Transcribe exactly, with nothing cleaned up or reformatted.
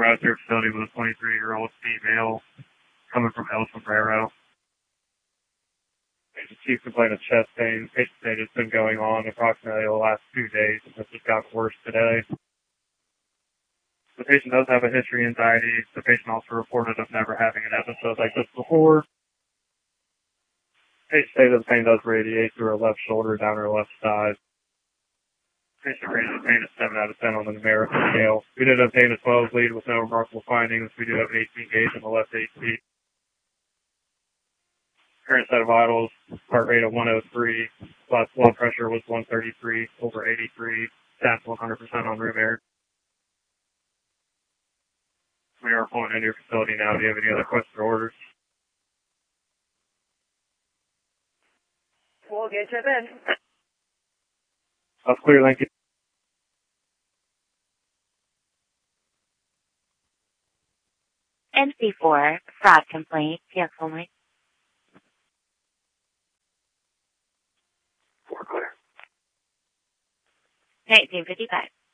arrived to your facility with a twenty-three-year-old female coming from El Sombrero. Patient chief complaint of chest pain. Patient state has been going on approximately the last two days, and it's just gotten worse today. The patient does have a history of anxiety. The patient also reported of never having an episode like this before. Patient state of the pain does radiate through her left shoulder down her left side. Patient rated the pain at seven out of ten on the numerical scale. We did obtain a twelve lead with no remarkable findings. We do have an eighteen gauge on the left H P. Current set of vitals, heart rate of one oh three, blood blood pressure was one thirty-three over eighty-three, stats one hundred percent on room air. We are pulling into your facility now. Do you have any other questions or orders? We'll get you then. That's clear, thank you. N C four, fraud complaint, yes only. Four clear. nineteen fifty-five.